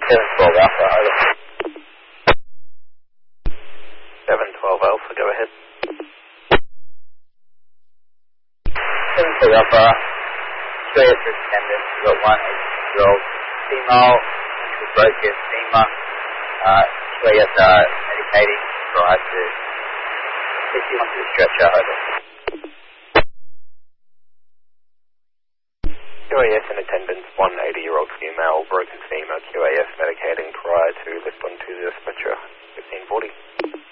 712 Alpha, over. 712 Alpha, go ahead. 712 Alpha, QAS attendant, we've got 1 8-year-old female, with broken femur, QAS medicating prior to 51 to the stretcher, over. QAS in attendance, 1 80-year-old female, broken femur, QAS medicating prior to lift onto the stretcher, 1540.